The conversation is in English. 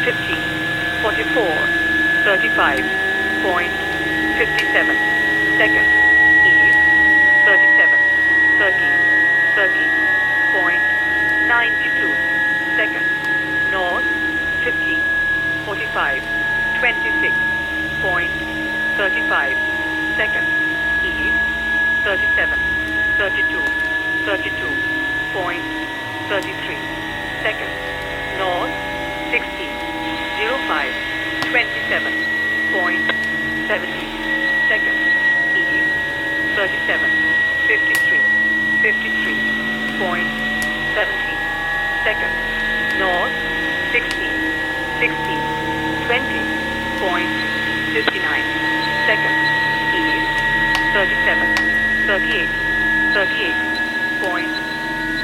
50, 44, 35.57 seconds. East, 37, 30, 30.92 seconds. North, 50, 45, 26.35 seconds. East, 37, 32, 32.33 seconds. North, 60, 05, 27.70 seconds. East, 37, 53, 53.17 seconds. North, 60, 60, 20.59 seconds. East, 37, 38, 38.